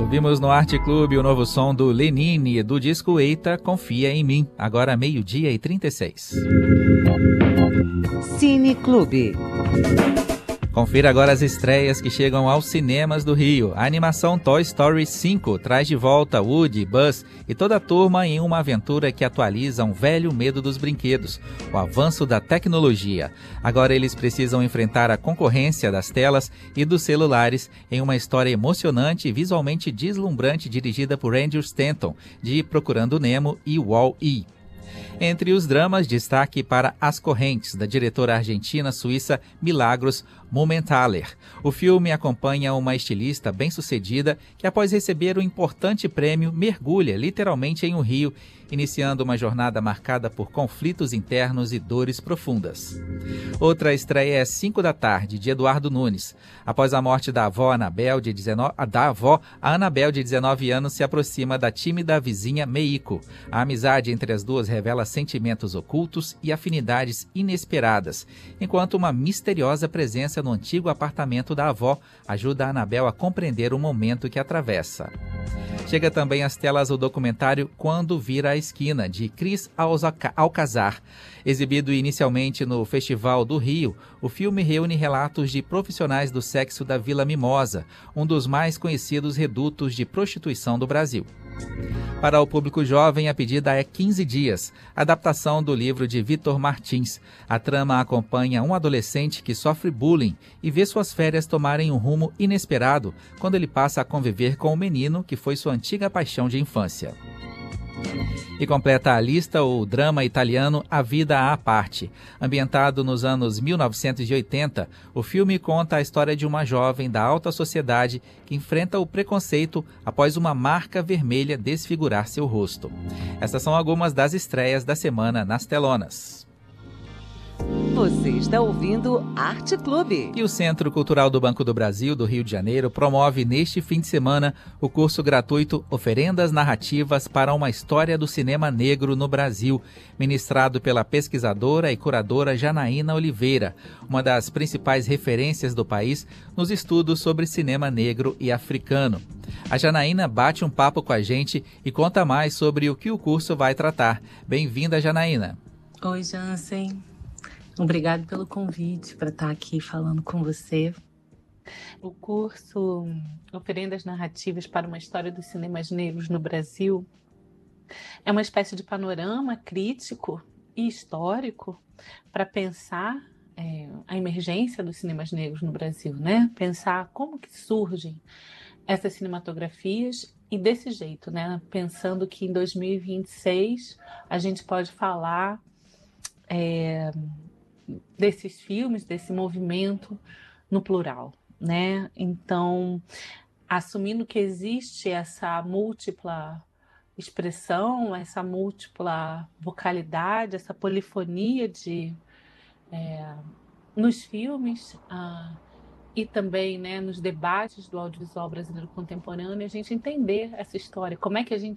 Ouvimos no Arte Clube o novo som do Lenine, do disco Eita, Confia em Mim, agora 12h36. Cine Clube. Confira agora as estreias que chegam aos cinemas do Rio. A animação Toy Story 5 traz de volta Woody, Buzz e toda a turma em uma aventura que atualiza um velho medo dos brinquedos, o avanço da tecnologia. Agora eles precisam enfrentar a concorrência das telas e dos celulares em uma história emocionante e visualmente deslumbrante dirigida por Andrew Stanton, de Procurando Nemo e Wall-E. Entre os dramas, destaque para As Correntes, da diretora argentina-suíça Milagros Mumenthaler. O filme acompanha uma estilista bem-sucedida que, após receber o importante prêmio, mergulha literalmente em um rio, iniciando uma jornada marcada por conflitos internos e dores profundas. Outra estreia é 5 da tarde, de Eduardo Nunes. Após a morte da avó, a Anabel, de 19 anos, se aproxima da tímida vizinha Meiko. A amizade entre as duas revela sentimentos ocultos e afinidades inesperadas, enquanto uma misteriosa presença no antigo apartamento da avó ajuda a Anabel a compreender o momento que atravessa. Chega também às telas o documentário Quando Vira a Esquina, de Cris Alcazar. Exibido inicialmente no Festival do Rio, o filme reúne relatos de profissionais do sexo da Vila Mimosa, um dos mais conhecidos redutos de prostituição do Brasil. Para o público jovem, a pedida é 15 Dias, adaptação do livro de Vitor Martins. A trama acompanha um adolescente que sofre bullying e vê suas férias tomarem um rumo inesperado quando ele passa a conviver com o menino que foi sua antiga paixão de infância. E completa a lista o drama italiano A Vida à Parte. Ambientado nos anos 1980, o filme conta a história de uma jovem da alta sociedade que enfrenta o preconceito após uma marca vermelha desfigurar seu rosto. Essas são algumas das estreias da semana nas telonas. Você está ouvindo Arte Clube. E o Centro Cultural do Banco do Brasil, do Rio de Janeiro, promove neste fim de semana o curso gratuito Oferendas Narrativas para uma História do Cinema Negro no Brasil, ministrado pela pesquisadora e curadora Janaína Oliveira, uma das principais referências do país nos estudos sobre cinema negro e africano. A Janaína bate um papo com a gente e conta mais sobre o que o curso vai tratar. Bem-vinda, Janaína. Oi, Jansen. Obrigado pelo convite para estar aqui falando com você. O curso Oferendas Narrativas para uma História dos Cinemas Negros no Brasil é uma espécie de panorama crítico e histórico para pensar a emergência dos cinemas negros no Brasil, né? Pensar como que surgem essas cinematografias e desse jeito, né? Pensando que em 2026 a gente pode falar desses filmes, desse movimento no plural, né? Então, assumindo que existe essa múltipla expressão, essa múltipla vocalidade, essa polifonia nos filmes e também, né, nos debates do audiovisual brasileiro contemporâneo, a gente entender essa história, como é que a gente